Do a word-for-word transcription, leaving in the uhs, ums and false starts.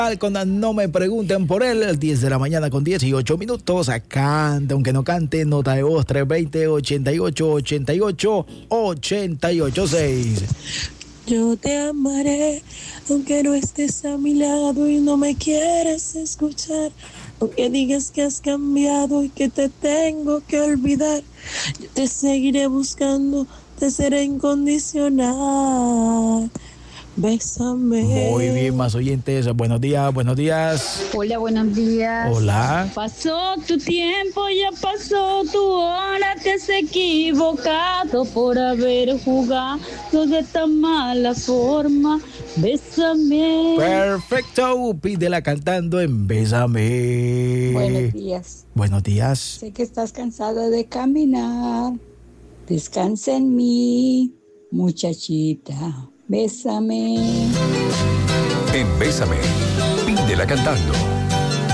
Cuando no me pregunten por él, diez de la mañana con dieciocho minutos, canta, aunque no cante, nota de voz tres dos cero, ochenta y ocho, ochenta y ocho, ochenta y ocho seis. Yo te amaré, aunque no estés a mi lado y no me quieras escuchar, aunque digas que has cambiado y que te tengo que olvidar, yo te seguiré buscando, te seré incondicional. Bésame. Muy bien, más oyentes. Buenos días, buenos días. Hola, buenos días. Hola. Pasó tu tiempo, ya pasó tu hora. Te has equivocado por haber jugado de tan mala forma. Bésame. Perfecto. Pídela cantando en Bésame. Buenos días. Buenos días. Sé que estás cansado de caminar. Descansa en mí, muchachita. Bésame. En Bésame, pídela cantando.